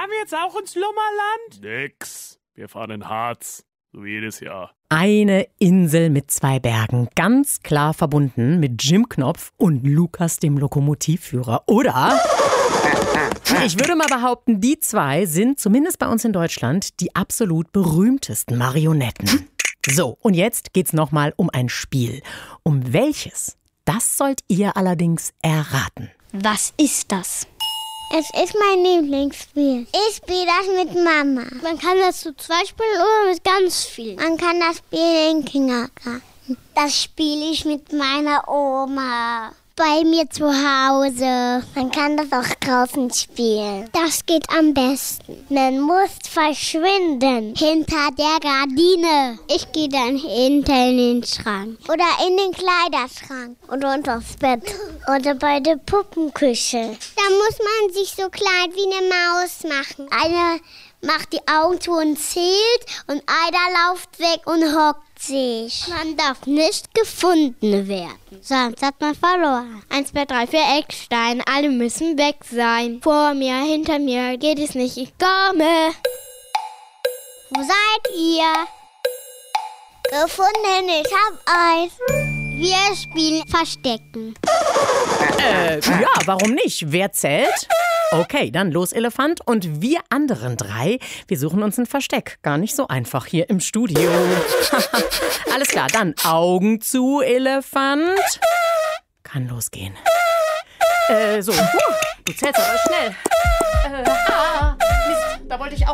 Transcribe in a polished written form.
fahren wir jetzt auch ins Lummerland? Nix. Wir fahren in Harz. So wie jedes Jahr. Eine Insel mit 2 Bergen, ganz klar verbunden mit Jim Knopf und Lukas, dem Lokomotivführer. Oder? Ich würde mal behaupten, die 2 sind zumindest bei uns in Deutschland die absolut berühmtesten Marionetten. So, und jetzt geht's nochmal um ein Spiel. Um welches? Das sollt ihr allerdings erraten. Was ist das? Es ist mein Lieblingsspiel. Ich spiele das mit Mama. Man kann das zu 2 spielen oder mit ganz vielen? Man kann das spielen im Kindergarten. Das spiele ich mit meiner Oma. Bei mir zu Hause. Man kann das auch draußen spielen. Das geht am besten. Man muss verschwinden. Hinter der Gardine. Ich gehe dann hinter in den Schrank. Oder in den Kleiderschrank. Oder unters Bett. Oder bei der Puppenküche. Da muss man sich so klein wie eine Maus machen. Eine macht die Augen zu und zählt und einer läuft weg und hockt sich. Man darf nicht gefunden werden, sonst hat man verloren. 1, 2, 3, 4 Ecksteine, alle müssen weg sein. Vor mir, hinter mir geht es nicht, ich komme. Wo seid ihr? Gefunden, ich hab eins. Wir spielen Verstecken. Ja, warum nicht? Wer zählt? Okay, dann los, Elefant. Und wir anderen 3, wir suchen uns ein Versteck. Gar nicht so einfach hier im Studio. Alles klar, dann Augen zu, Elefant. Kann losgehen. Du zählst aber schnell. Mist, da wollte ich auch